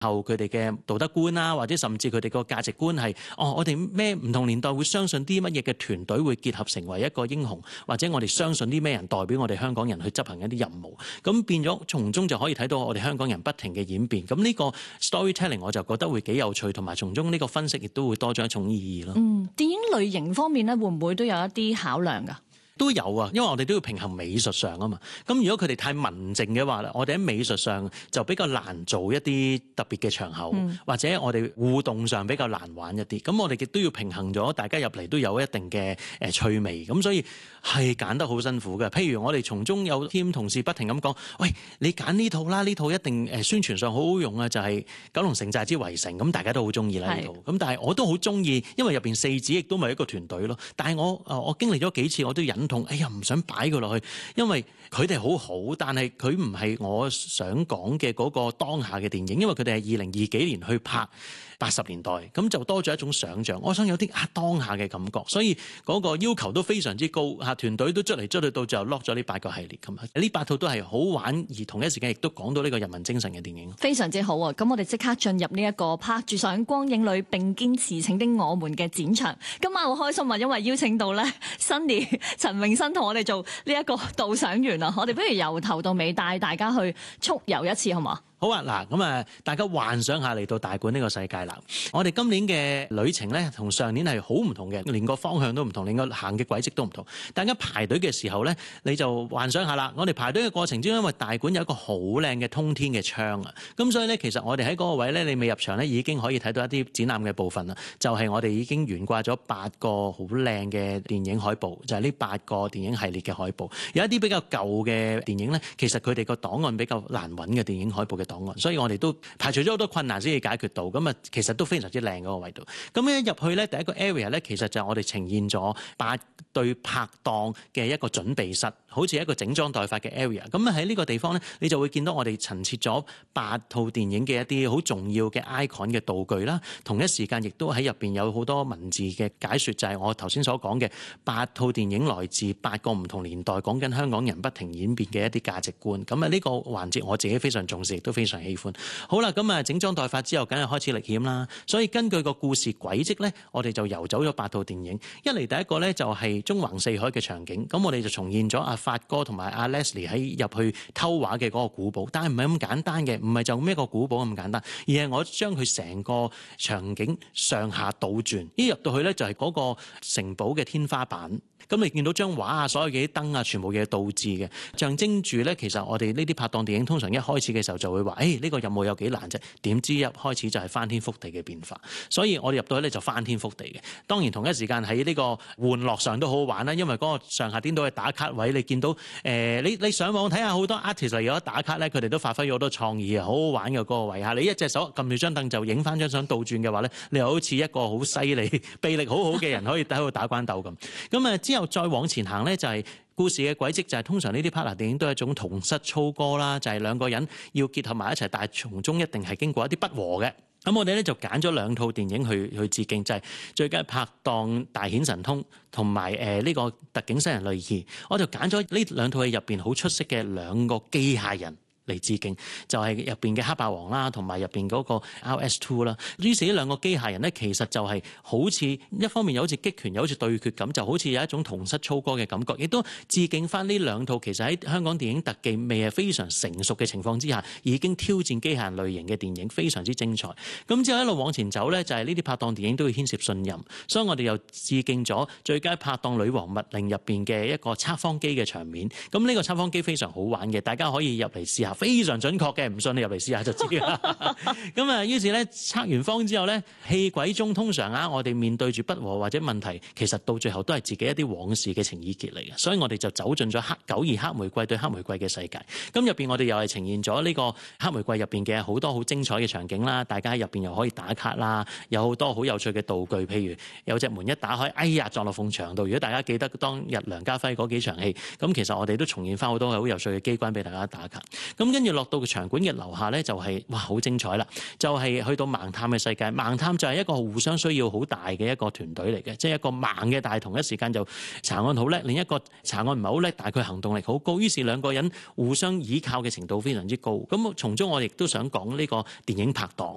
後佢哋嘅道德觀啦，或者甚至佢哋個價值觀係我哋咩唔同年代會相信啲乜嘢嘅團隊會結合成為一個英雄，或者我哋相信啲咩人代表我哋香港人去執行一啲任務，咁變咗從中就可以睇到我哋香港人不停嘅演變。咁呢個 storytelling 我就覺得會幾有趣，同埋從中呢個分析亦都會多咗一種意義咯。 電影類型方面咧，會唔會都有一啲考量㗎？ 都有啊，因為我哋都要平衡美術上啊嘛。咁如果佢哋太文靜嘅話咧，我哋喺美術上就比較難做一啲特別嘅場口，或者我哋互動上比較難玩一啲。咁我哋亦都要平衡咗，大家入嚟都有一定嘅趣味。咁所以係揀得好辛苦嘅。譬如我哋從中有 team 同事不停咁講，喂，你揀呢套啦，呢套一定宣傳上好好用啊，就係九龍城寨之圍城。咁大家都好中意啦呢套。咁但係我都好中意，因為入邊四子亦都咪一個團隊咯。但係我經歷咗幾次，我都忍痛，哎呀唔想擺佢落去，因為佢哋好好，但係佢唔係我想講嘅嗰個當下嘅電影，因為佢哋係2020幾年去拍80年代，咁就多咗一種想像。我想有啲當下嘅感覺，所以嗰個要求都非常之高嚇，團隊都出嚟到最後 lock 咗呢8個系列咁啊！呢8套都係好玩，而同一時間亦都講到呢個人民精神嘅電影，非常之好啊！咁我哋即刻進入呢一個拍住上光影裏並肩馳騁的我們嘅展場。今晚好開心啊，因為邀請到咧 Sunny 陳詠燊同我哋做呢一個導賞員啊！我哋不如由頭到尾帶大家去速遊一次好嗎？ 好啊，嗱咁啊，大家幻想下嚟到大館呢個世界啦。我哋今年嘅旅程咧，同上年係好唔同嘅，連個方向都唔同，連個行嘅軌跡都唔同。大家排隊嘅時候咧，你就幻想下啦。我哋排隊嘅過程中，因為大館有一個好靚嘅通天嘅窗啊，咁所以咧，其實我哋喺嗰個位咧，你未入場咧，已經可以睇到一啲展覽嘅部分啦。就係我哋已經懸掛咗8個好靚嘅電影海報，就係呢8個電影系列嘅海報。有一啲比較舊嘅電影咧，其實佢哋個檔案比較難揾嘅電影海報嘅檔案，所以我哋都排除咗好多困難先至解決到，咁啊其實都非常之靚嗰個位度。咁一入去咧，第一個 area 咧，其實就係我哋呈現咗8對拍檔嘅一個準備室，好似一個整裝待發嘅 area。咁喺呢個地方咧，你就會見到我哋陳設咗8套電影嘅一啲好重要嘅 icon 嘅道具啦。同一時間亦都喺入邊有好多文字嘅解說，就係我頭先所講嘅8套電影來自8個唔同年代，講緊香港人不停演變嘅一啲價值觀。咁啊呢個環節我自己非常重視，亦都非常喜歡。好啦，咁啊整裝待發之後，梗係開始歷險啦。所以根據個故事軌跡咧，我哋就遊走咗8套電影。一嚟第一個咧就係中橫四海嘅場景，咁我哋就重現咗阿發哥同埋阿 Leslie 喺入去偷畫嘅嗰個古堡，但係唔係咁簡單嘅，唔係就咁一個古堡咁簡單，而係我將佢成個場景上下倒轉，一入到去咧就係嗰個城堡嘅天花板。咁你見到張畫啊，所有嘅啲燈啊，全部嘢倒置嘅，象徵住咧。其實我哋呢啲拍檔電影通常一開始嘅時候就會話，呢個任務有幾難啫？點知一開始就係翻天覆地嘅變化。所以我哋入到去咧就翻天覆地嘅。當然同一時間喺呢個玩樂上都好好玩啦，因為嗰個上下顛倒嘅打卡位，你見到你上網睇下好多 artist 嚟有得打卡咧，佢哋都發揮咗好多創意啊，好好玩嘅嗰個位下。你一隻手撳住張凳就影翻張相倒轉嘅話咧，你又好似一個好犀利、臂力好好嘅人可以喺度打關鬥咁。咁啊之後再往前行咧，就係故事嘅軌跡，就係通常呢啲 partner 電影都係一種同室操戈啦，就係兩個人要結合埋一齊，但係從中一定係經過一啲不和嘅。咁我哋咧就揀咗2套電影去致敬，就係最佳拍檔大顯神通同埋呢個特警新人類2。我就揀咗呢2套戲入邊好出色嘅2個機械人嚟致敬，就係入邊嘅黑霸王啦，同埋入邊嗰個 RS2 啦。於是呢2個機械人咧，其實就係好似一方面又好似擊拳，又好似對決咁，就好似有一種同室操戈嘅感覺，亦都致敬翻呢2套其實喺香港電影特技未係非常成熟嘅情況之下，已經挑戰機械人類型嘅電影，非常之精彩。咁之後一路往前走咧，就係呢啲拍檔電影都要牽涉信任，所以我哋又致敬咗最佳拍檔女王密令入邊嘅一個測謊機嘅場面。咁呢個測謊機非常好玩嘅，大家可以入嚟試下。非常準確嘅，唔信你入嚟試下就知啦。咁啊，於是咧測完謊之後咧，戲軌中通常我哋面對住不和或者問題，其實到最後都係自己一啲往事嘅情意結嚟嘅。所以我哋就走進咗92黑玫瑰對黑玫瑰嘅世界。咁入邊我哋又係呈現咗呢個黑玫瑰入邊嘅好多好精彩嘅場景啦，大家喺入邊又可以打卡啦，有好多好有趣嘅道具，譬如有隻門一打開，哎呀撞落埲牆度。如果大家記得當日梁家輝嗰幾場戲，咁其實我哋都重現翻好多好有趣嘅機關俾大家打卡。咁跟住落到個場館嘅樓下咧，就係哇好精彩啦！就係去到盲探嘅世界，盲探就係一個互相需要好大嘅一個團隊嚟嘅，即係一個盲嘅，但係同一時間就查案好叻，另一個查案唔係好叻，但係佢行動力好高，於是2個人互相依靠嘅程度非常之高。咁從中我亦都想講呢個電影拍檔。